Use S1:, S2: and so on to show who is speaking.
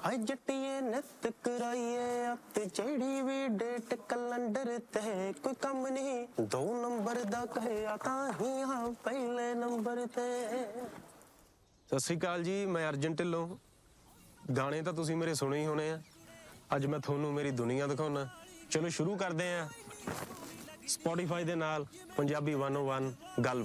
S1: ਹਾਏ ਜੱਟੀਏ ਨਿੱਤ ਕਰਾਈਏ ਅੱਤ ਜਿਹੜੀ ਵੀ ਡੇਟ ਕੈਲੰਡਰ ਤੇ ਕੋਈ ਕੰਮ ਨਹੀਂ 2 ਨੰਬਰ ਦਾ ਕਹਿਆ ਤਾਂ ਹੀ ਹਾਂ ਪਹਿਲੇ ਨੰਬਰ ਤੇ। ਸਤਿ ਸ਼੍ਰੀ ਅਕਾਲ ਜੀ, ਮੈਂ ਅਰਜਨ ਢਿੱਲੋਂ। ਗਾਣੇ ਤਾਂ ਤੁਸੀਂ ਮੇਰੇ ਸੁਣੇ ਹੀ ਹੋਣੇ ਆ, ਅੱਜ ਮੈਂ ਤੁਹਾਨੂੰ ਮੇਰੀ ਦੁਨੀਆ ਦਿਖਾਉਣਾ। ਚਲੋ ਸ਼ੁਰੂ ਕਰਦੇ ਹਾਂ। ਸਪੋਟੀਫਾਈ ਦੇ ਨਾਲ ਪੰਜਾਬੀ 101 ਗੱਲ।